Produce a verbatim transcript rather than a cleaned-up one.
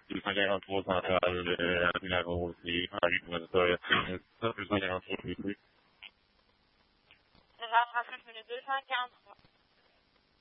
deux cent quarante-trois centrales euh, à Rose et Henri Brunstad. Ça, deux cent quarante-trois, oui. Jean-François, je mets deux cent quarante-trois.